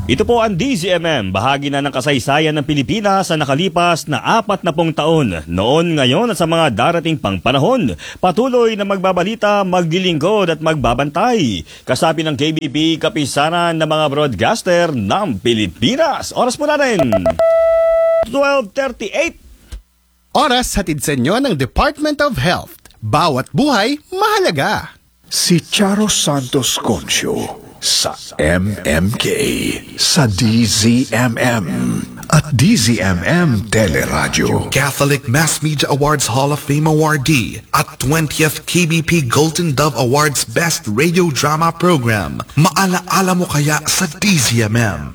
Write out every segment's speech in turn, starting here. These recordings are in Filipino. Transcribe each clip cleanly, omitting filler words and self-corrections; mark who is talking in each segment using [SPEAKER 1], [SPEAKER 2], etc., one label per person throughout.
[SPEAKER 1] Ito po ang DZMM, bahagi na ng kasaysayan ng Pilipinas sa nakalipas na 40 taon. Noon, ngayon at sa mga darating pang panahon, patuloy na magbabalita, maglilingkod at magbabantay. Kasapi ng KBP, kapisanan ng mga broadcaster ng Pilipinas. Oras po natin, 12:38.
[SPEAKER 2] Oras hatid sa inyo ng Department of Health. Bawat buhay, mahalaga.
[SPEAKER 3] Si Charo Santos Concio sa MMK, sa DZMM at DZMM Teleradio.
[SPEAKER 4] Catholic Mass Media Awards Hall of Fame awardee at 20th KBP Golden Dove Awards Best Radio Drama Program. Maalaala mo kaya sa DZMM?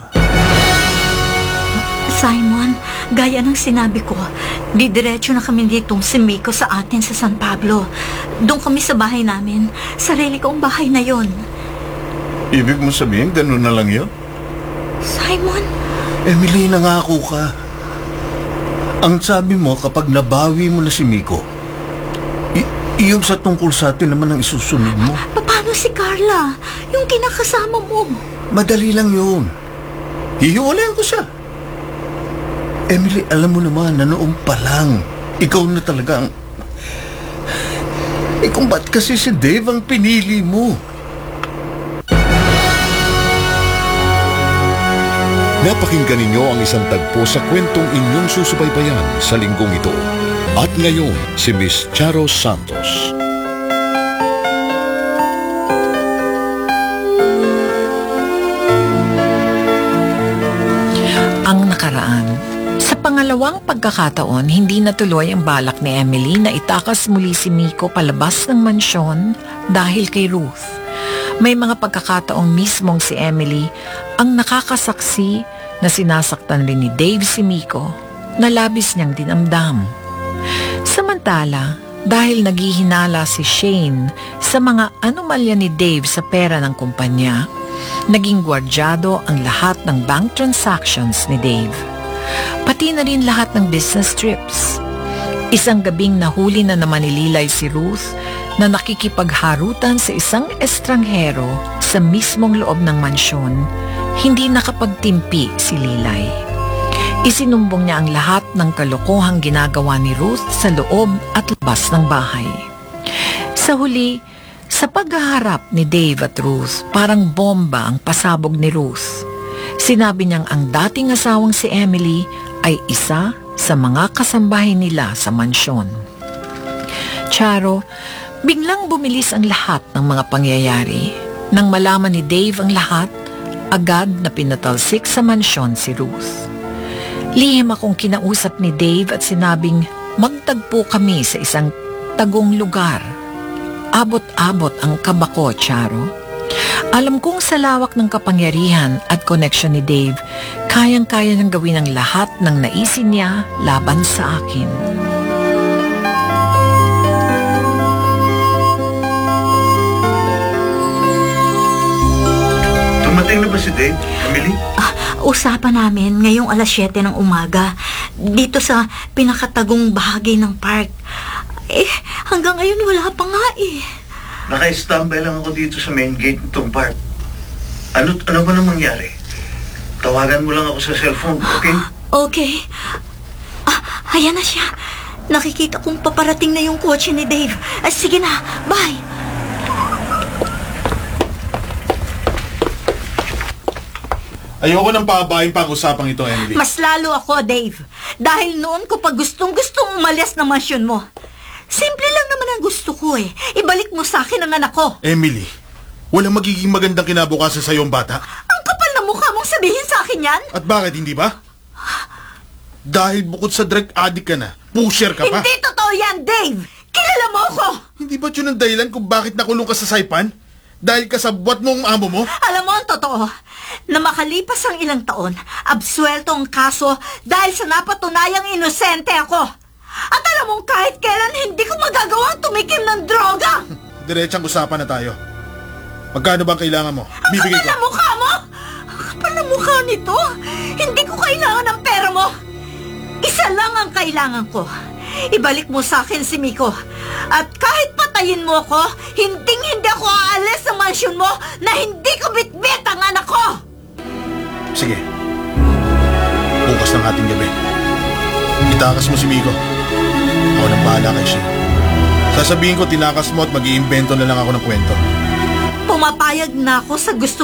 [SPEAKER 5] Simon, gaya ng sinabi ko, didiretso na kami ditong si Miko sa atin sa San Pablo. Doon kami sa bahay namin. Sarili kong bahay na yon.
[SPEAKER 3] Ibig mo sabihin, ganun na lang yun?
[SPEAKER 5] Simon?
[SPEAKER 3] Emily, nangako ka. Ang sabi mo, kapag nabawi mo na si Miko, iyon sa tungkol sa atin naman ang isusunod mo.
[SPEAKER 5] Paano si Carla? Yung kinakasama mo?
[SPEAKER 3] Madali lang yun. Hihiwalayan ko siya. Emily, alam mo naman na noong pa lang, ikaw na talaga ang... kung ba't kasi si Dave ang pinili mo?
[SPEAKER 6] Napakinggan ninyo ang isang tagpo sa kwentong inyong susubaybayan sa linggong ito. At ngayon, si Miss Charo Santos.
[SPEAKER 7] Ang nakaraan. Sa pangalawang pagkakataon, hindi natuloy ang balak ni Emily na itakas muli si Miko palabas ng mansyon dahil kay Ruth. May mga pagkakataong mismong si Emily ang nakakasaksi na sinasaktan rin ni Dave si Miko na labis niyang dinamdam. Samantala, dahil naghihinala si Shane sa mga anomalya ni Dave sa pera ng kumpanya, naging gwardyado ang lahat ng bank transactions ni Dave. Pati na rin lahat ng business trips. Isang gabing nahuli na naman ni Lilay si Ruth na nakikipagharutan sa isang estranghero sa mismong loob ng mansyon. Hindi nakapagtimpi si Lilay. Isinumbong niya ang lahat ng kalokohang ginagawa ni Ruth sa loob at labas ng bahay. Sa huli, sa paghaharap ni Dave at Ruth, parang bomba ang pasabog ni Ruth. Sinabi niyang ang dating asawang si Emily ay isa sa mga kasambahay nila sa mansyon. Charo, biglang bumilis ang lahat ng mga pangyayari. Nang malaman ni Dave ang lahat, agad na pinatalsik sa mansyon si Ruth. Lihim akong kinausap ni Dave at sinabing magtagpo kami sa isang tagong lugar. Abot-abot ang kaba ko, Charo. Alam kong sa lawak ng kapangyarihan at koneksyon ni Dave, kayang-kaya niyang gawin ang lahat ng naisin niya laban sa akin.
[SPEAKER 3] Dumating na ba si Dave, Emily?
[SPEAKER 5] Usapan namin ngayong alas 7 ng umaga dito sa pinakatagong bahagi ng park. Hanggang ngayon wala pa nga eh.
[SPEAKER 3] Naka-standby lang ako dito sa main gate nitong park. Ano ba nang mangyari? Tawagan mo lang ako sa cellphone, okay?
[SPEAKER 5] Okay. Ayan na siya. Nakikita kong paparating na yung kotse ni Dave. Sige na, bye.
[SPEAKER 8] Ayoko nang pababain pa ang usapang ito, Emily.
[SPEAKER 5] Mas lalo ako, Dave. Dahil noon ko pa gustong-gustong umalis ng mansyon mo. Simple lang naman ang gusto ko eh. Ibalik mo sa akin ang anak ko.
[SPEAKER 8] Emily, walang magiging magandang kinabukasan sa iyong bata.
[SPEAKER 5] Ang kapal na mukha mong sabihin sa akin yan?
[SPEAKER 8] At bakit hindi ba? Dahil bukod sa drug addict ka na, pusher ka pa.
[SPEAKER 5] Hindi totoo yan, Dave. Kilala mo ako.
[SPEAKER 8] Hindi ba yun ang dahilan kung bakit nakulong ka sa Saipan? Dahil kasabwat mo ang amo mo?
[SPEAKER 5] Alam mo ang totoo, na makalipas ang ilang taon, absuelto ang kaso dahil sa napatunayang inosente ako. At alam mong kahit kailan hindi ko magagawang tumikim ng droga.
[SPEAKER 8] Diretsang usapan na tayo. Magkano bang kailangan mo?
[SPEAKER 5] Ang
[SPEAKER 8] Bibigay
[SPEAKER 5] kapal na
[SPEAKER 8] ko.
[SPEAKER 5] mukha mo! Ang kapal na mukha nito! Hindi ko kailangan ng pera mo! Isa lang ang kailangan ko. Ibalik mo sa akin si Miko. At kahit patayin mo ako, hindi ako aalis sa mansyon mo na hindi ko bitbit ang anak ko!
[SPEAKER 8] Sige. Bukas ng ating gabi. Itakas mo si Miko. Ako nang bahala kay Shane. Sasabihin ko tinakas mo at mag-iimbento na lang ako ng kwento.
[SPEAKER 5] Pumapayag na ako sa gusto